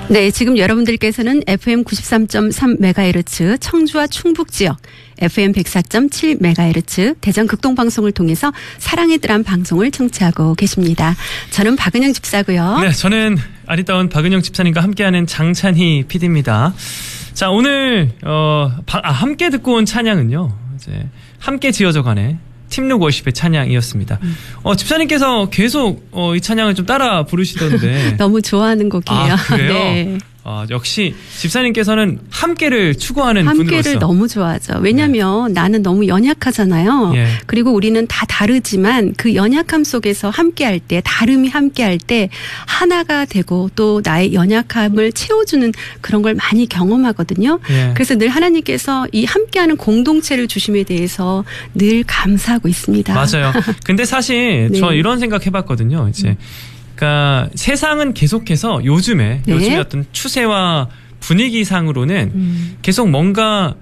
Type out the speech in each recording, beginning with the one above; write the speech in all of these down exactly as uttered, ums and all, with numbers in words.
네, 지금 여러분들께서는 에프엠 구십삼 점 삼 메가헤르츠 청주와 충북 지역, 에프엠 백사 점 칠 메가헤르츠 대전 극동방송을 통해서 사랑의 드람 방송을 청취하고 계십니다. 저는 박은영 집사고요. 네, 저는 아리따운 박은영 집사님과 함께하는 장찬희 피디입니다. 자, 오늘 어, 바, 아, 함께 듣고 온 찬양은요, 이제 함께 지어져가네 팀룩 월십의 찬양이었습니다. 음. 어, 집사님께서 계속 어, 이 찬양을 좀 따라 부르시던데 너무 좋아하는 곡이에요. 아, 그래요? 네. 어, 역시 집사님께서는 함께를 추구하는 함께를 분으로서 함께를 너무 좋아하죠. 왜냐하면 네. 나는 너무 연약하잖아요. 예. 그리고 우리는 다 다르지만 그 연약함 속에서 함께할 때, 다름이 함께할 때 하나가 되고 또 나의 연약함을 채워주는 그런 걸 많이 경험하거든요. 예. 그래서 늘 하나님께서 이 함께하는 공동체를 주심에 대해서 늘 감사하고 있습니다. 맞아요. 근데 사실 네. 저 이런 생각 해봤거든요. 이제 음. 그러니까 세상은 계속해서 요즘에 네. 요즘의 어떤 추세와 분위기상으로는 음. 계속 뭔가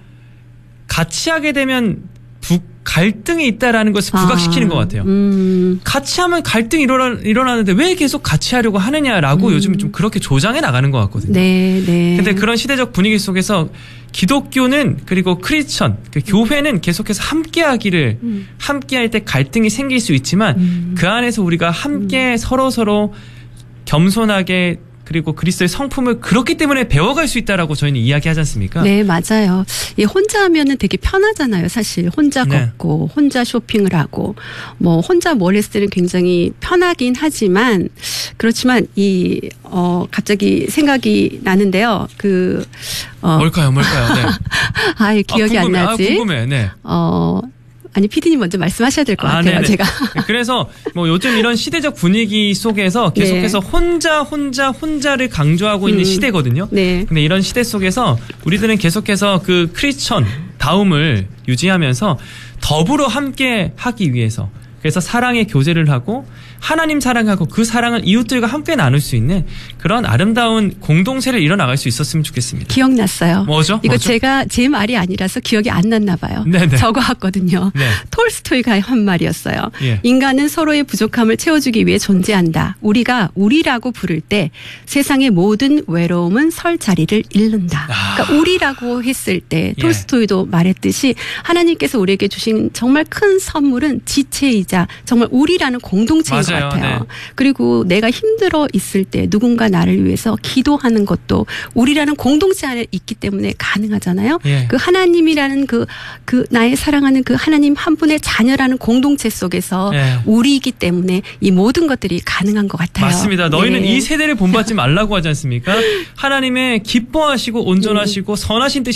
같이 하게 되면 부, 갈등이 있다라는 것을 부각시키는 아, 것 같아요. 음. 같이 하면 갈등이 일어나, 일어나는데 왜 계속 같이 하려고 하느냐라고 음. 요즘 좀 그렇게 조장해 나가는 것 같거든요. 네, 네. 근데 그런 시대적 분위기 속에서 기독교는 그리고 크리스천, 그 교회는 계속해서 함께하기를 음. 함께할 때 갈등이 생길 수 있지만 음. 그 안에서 우리가 함께 음. 서로 서로 겸손하게 그리고 그리스도의 성품을 그렇기 때문에 배워갈 수 있다라고 저희는 이야기하지 않습니까? 네, 맞아요. 이 혼자 하면은 되게 편하잖아요. 사실 혼자 네. 걷고 혼자 쇼핑을 하고 뭐 혼자 뭘 했을 때는 굉장히 편하긴 하지만 그렇지만 이 어 갑자기 생각이 나는데요. 그 어 뭘까요, 뭘까요? 네. 아, 기억이 아, 궁금해. 안 나지. 아, 궁금해. 네. 어. 아니 피디님 먼저 말씀하셔야 될 것 아, 같아요. 네네. 제가. 그래서 뭐 요즘 이런 시대적 분위기 속에서 계속해서 네. 혼자 혼자 혼자를 강조하고 있는 음. 시대거든요. 네. 근데 이런 시대 속에서 우리들은 계속해서 그 크리스천 다움을 유지하면서 더불어 함께 하기 위해서 그래서 사랑의 교제를 하고 하나님 사랑하고 그 사랑을 이웃들과 함께 나눌 수 있는 그런 아름다운 공동체를 이뤄나갈 수 있었으면 좋겠습니다. 기억났어요. 뭐죠? 이거 뭐죠? 제가 제 말이 아니라서 기억이 안 났나 봐요. 네네. 적어왔거든요. 네. 톨스토이가 한 말이었어요. 예. 인간은 서로의 부족함을 채워주기 위해 존재한다. 우리가 우리라고 부를 때 세상의 모든 외로움은 설 자리를 잃는다. 아. 그러니까 우리라고 했을 때 톨스토이도 예. 말했듯이 하나님께서 우리에게 주신 정말 큰 선물은 지체이자 정말 우리라는 공동체인 맞아요. 것 같아요. 네. 그리고 내가 힘들어 있을 때 누군가 나를 위해서 기도하는 것도 우리라는 공동체 안에 있기 때문에 가능하잖아요. 예. 그 하나님이라는 그, 그 나의 사랑하는 그 하나님 한 분의 자녀라는 공동체 속에서 예. 우리이기 때문에 이 모든 것들이 가능한 것 같아요. 맞습니다. 너희는 네. 이 세대를 본받지 말라고 하지 않습니까? 하나님의 기뻐하시고 온전하시고 네. 선하신 뜻이